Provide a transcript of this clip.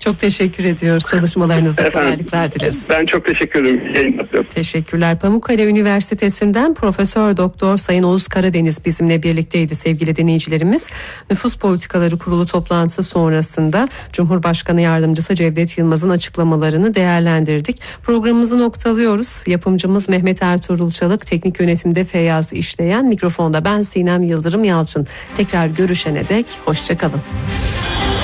Çok teşekkür ediyoruz. Çalışmalarınızda kolaylıklar dileriz. Ben çok teşekkür ederim. Teşekkürler. Pamukkale Üniversitesi'nden Profesör Doktor Sayın Oğuz Karadeniz bizimle birlikteydi sevgili dinleyicilerimiz. Nüfus Politikaları Kurulu toplantısı sonrasında Cumhurbaşkanı Yardımcısı Cevdet Yılmaz'ın açıklamalarını değerlendirdik. Programımızı noktalıyoruz. Yapımcımız Mehmet Ertuğrul Çalık, teknik yönetimde Feyyaz İşleyen, mikrofonda ben Sinem Yıldırım Yalçın. Tekrar görüşene dek hoşça kalın.